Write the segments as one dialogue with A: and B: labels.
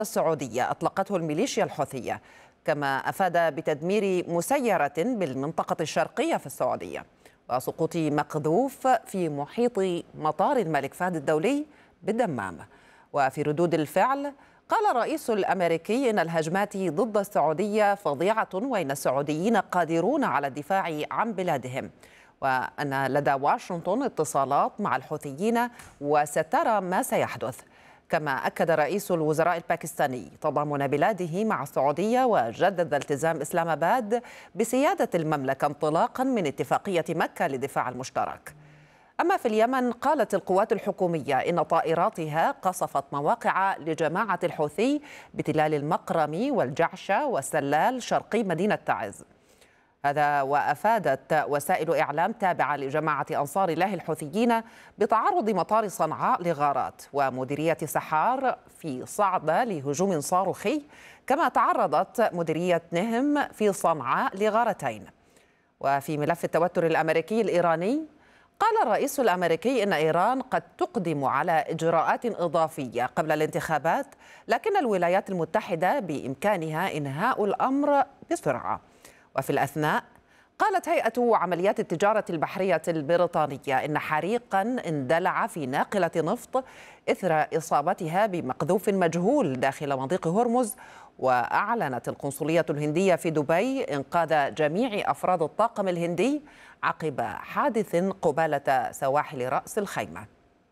A: السعودية أطلقته الميليشيا الحوثية، كما أفاد بتدمير مسيرة بالمنطقة الشرقية في السعودية وسقوط مقذوف في محيط مطار الملك فهد الدولي بالدمام. وفي ردود الفعل قال الرئيس الأمريكي إن الهجمات ضد السعودية فظيعة وإن السعوديين قادرون على الدفاع عن بلادهم، وأن لدى واشنطن اتصالات مع الحوثيين وسترى ما سيحدث. كما أكد رئيس الوزراء الباكستاني تضامن بلاده مع السعودية وجدد التزام إسلام آباد بسيادة المملكة انطلاقا من اتفاقية مكة للدفاع المشترك. أما في اليمن قالت القوات الحكومية إن طائراتها قصفت مواقع لجماعة الحوثي بتلال المقرمي والجعشة والسلال شرقي مدينة تعز. هذا وأفادت وسائل إعلام تابعة لجماعة أنصار الله الحوثيين بتعرض مطار صنعاء لغارات ومديرية سحار في صعدة لهجوم صاروخي، كما تعرضت مديرية نهم في صنعاء لغارتين. وفي ملف التوتر الأمريكي الإيراني قال الرئيس الأمريكي إن إيران قد تقدم على إجراءات إضافية قبل الانتخابات، لكن الولايات المتحدة بإمكانها إنهاء الأمر بسرعة. وفي الأثناء قالت هيئة عمليات التجارة البحرية البريطانية إن حريقا اندلع في ناقلة نفط إثر إصابتها بمقذوف مجهول داخل مضيق هرمز. وأعلنت القنصلية الهندية في دبي إنقاذ جميع أفراد الطاقم الهندي عقب حادث قبالة سواحل رأس الخيمة.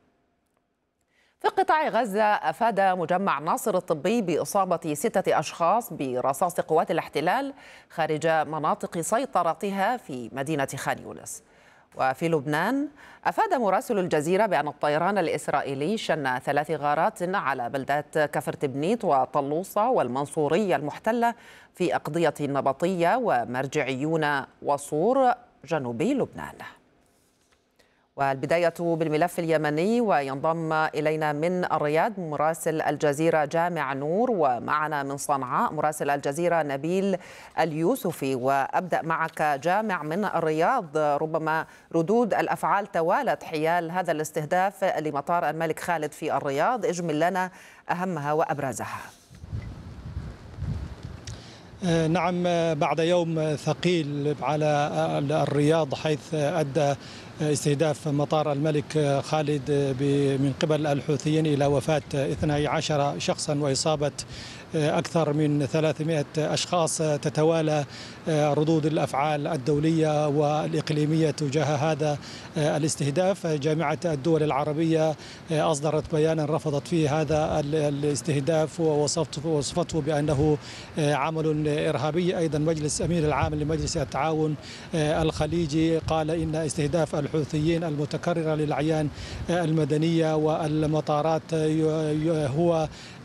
A: في قطاع غزة أفاد مجمع ناصر الطبي بإصابة 6 أشخاص برصاص قوات الاحتلال خارج مناطق سيطرتها في مدينة خان يونس. وفي لبنان أفاد مراسل الجزيرة بأن الطيران الإسرائيلي شن 3 غارات على بلدات كفر تبنيت وطلوصة والمنصورية المحتلة في أقضية النبطية ومرجعيون وصور جنوبي لبنان. والبداية بالملف اليمني، وينضم إلينا من الرياض مراسل الجزيرة جامع نور، ومعنا من صنعاء مراسل الجزيرة نبيل اليوسفي. وأبدأ معك جامع من الرياض، ربما ردود الأفعال توالت حيال هذا الاستهداف لمطار الملك خالد في الرياض، اجمل لنا أهمها وأبرزها.
B: نعم، بعد يوم ثقيل على الرياض حيث أدى استهداف مطار الملك خالد من قبل الحوثيين إلى وفاة 12 شخصا وإصابة أكثر من 300 أشخاص، تتوالى ردود الأفعال الدولية والإقليمية تجاه هذا الاستهداف. جامعة الدول العربية أصدرت بيانا رفضت فيه هذا الاستهداف ووصفته بأنه عمل إرهابي. أيضا مجلس أمين العام لمجلس التعاون الخليجي قال إن استهداف الحوثيين المتكرر للأعيان المدنية والمطارات هو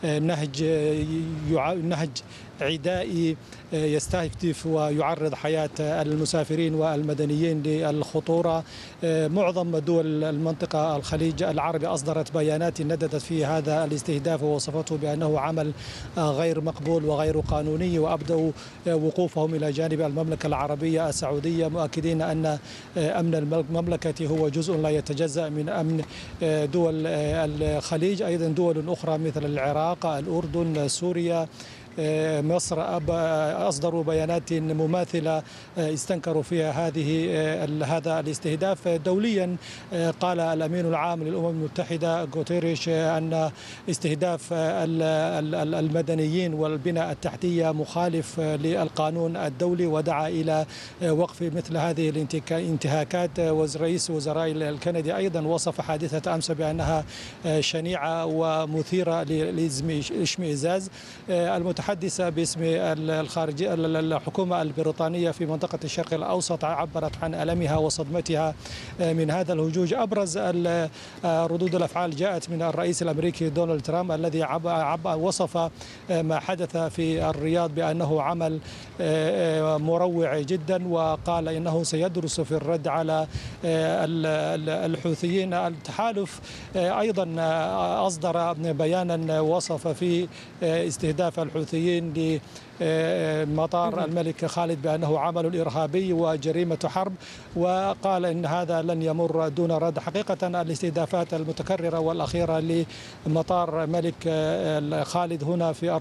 B: نهج عدائي يستهدف ويعرض حياة المسافرين والمدنيين للخطورة. معظم دول المنطقة الخليج العربي أصدرت بيانات نددت في هذا الاستهداف ووصفته بأنه عمل غير مقبول وغير قانوني، وأبدوا وقوفهم إلى جانب المملكة العربية السعودية مؤكدين أن أمن المملكة هو جزء لا يتجزأ من أمن دول الخليج. أيضا دول أخرى مثل العراق، الأردن، سوريا، مصر أصدروا بيانات مماثلة استنكروا فيها هذا الاستهداف. دوليا قال الأمين العام للأمم المتحدة غوتيريش أن استهداف المدنيين والبنى التحتية مخالف للقانون الدولي، ودعا إلى وقف مثل هذه الانتهاكات. رئيس وزراء الكندي أيضا وصف حادثة أمس بأنها شنيعة ومثيرة للاشمئزاز. المتحدثة باسم الحكومة البريطانية في منطقة الشرق الأوسط عبرت عن ألمها وصدمتها من هذا الهجوم. أبرز ردود الأفعال جاءت من الرئيس الأمريكي دونالد ترامب الذي وصف ما حدث في الرياض بأنه عمل مروع جدا، وقال إنه سيدرس في الرد على الحوثيين. التحالف أيضا أصدر بيانا وصف في استهداف الحوثيين لمطار الملك خالد بأنه عمل إرهابي وجريمة حرب، وقال إن هذا لن يمر دون رد. حقيقة الاستهدافات المتكررة والأخيرة لمطار الملك خالد هنا في